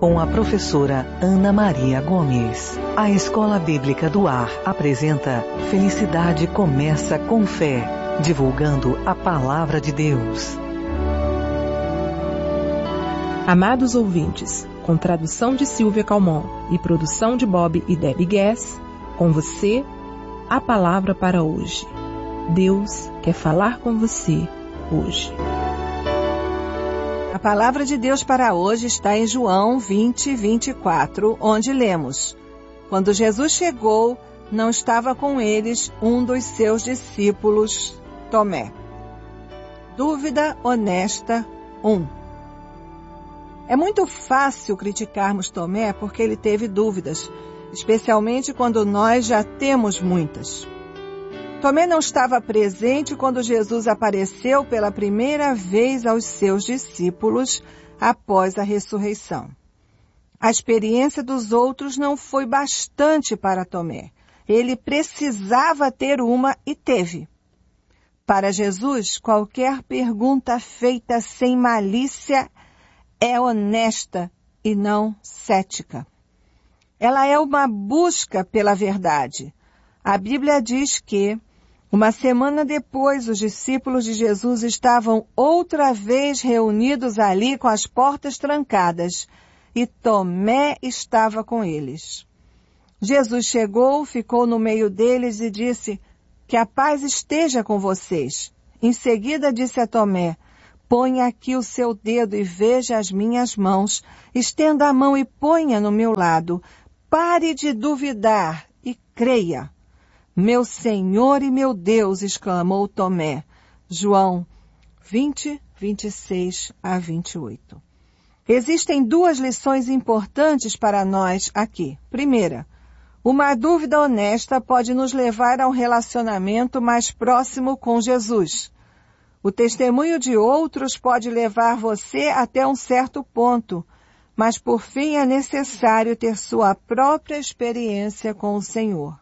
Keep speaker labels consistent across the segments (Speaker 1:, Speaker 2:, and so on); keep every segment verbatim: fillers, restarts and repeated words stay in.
Speaker 1: com a professora Ana Maria Gomes. A Escola Bíblica do Ar apresenta Felicidade Começa com Fé, divulgando a Palavra de Deus.
Speaker 2: Amados ouvintes, com tradução de Silvia Calmon e produção de Bob e Debbie Guess, com você, a palavra para hoje. Deus quer falar com você hoje.
Speaker 3: A palavra de Deus para hoje está em João vinte, vinte e quatro, onde lemos: Quando Jesus chegou, não estava com eles um dos seus discípulos, Tomé. Dúvida honesta um. É muito fácil criticarmos Tomé porque ele teve dúvidas, especialmente quando nós já temos muitas. Tomé não estava presente quando Jesus apareceu pela primeira vez aos seus discípulos após a ressurreição. A experiência dos outros não foi bastante para Tomé. Ele precisava ter uma e teve. Para Jesus, qualquer pergunta feita sem malícia é honesta e não cética. Ela é uma busca pela verdade. A Bíblia diz que, uma semana depois, os discípulos de Jesus estavam outra vez reunidos ali com as portas trancadas, e Tomé estava com eles. Jesus chegou, ficou no meio deles e disse: que a paz esteja com vocês. Em seguida disse a Tomé: ponha aqui o seu dedo e veja as minhas mãos. Estenda a mão e ponha no meu lado. Pare de duvidar e creia. Meu Senhor e meu Deus, exclamou Tomé. João vinte, vinte e seis a vinte e oito. Existem duas lições importantes para nós aqui. Primeira, uma dúvida honesta pode nos levar a um relacionamento mais próximo com Jesus. O testemunho de outros pode levar você até um certo ponto, mas por fim é necessário ter sua própria experiência com o Senhor.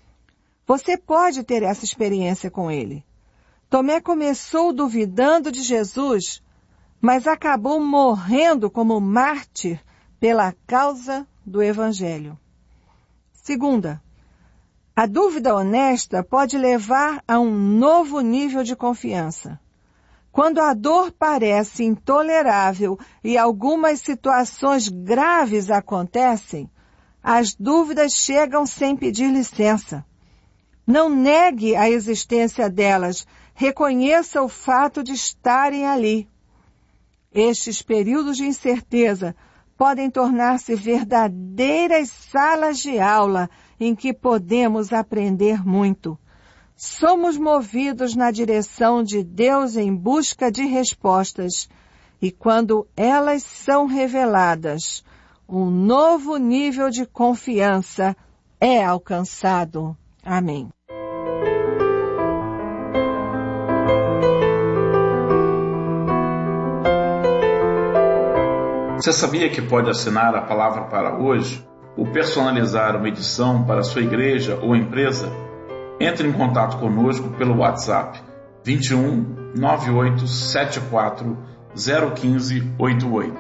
Speaker 3: Você pode ter essa experiência com Ele. Tomé começou duvidando de Jesus, mas acabou morrendo como mártir pela causa do Evangelho. Segunda, a dúvida honesta pode levar a um novo nível de confiança. Quando a dor parece intolerável e algumas situações graves acontecem, as dúvidas chegam sem pedir licença. Não negue a existência delas, reconheça o fato de estarem ali. Estes períodos de incerteza podem tornar-se verdadeiras salas de aula em que podemos aprender muito. Somos movidos na direção de Deus em busca de respostas, e quando elas são reveladas, um novo nível de confiança é alcançado. Amém.
Speaker 4: Você sabia que pode assinar a palavra para hoje ou personalizar uma edição para a sua igreja ou empresa? Entre em contato conosco pelo WhatsApp vinte e um, nove oito sete quatro, zero um cinco oito oito.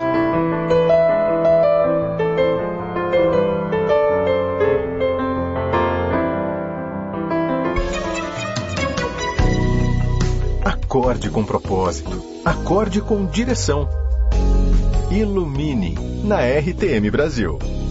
Speaker 5: Acorde com propósito. Acorde com direção. Ilumine na R T M Brasil.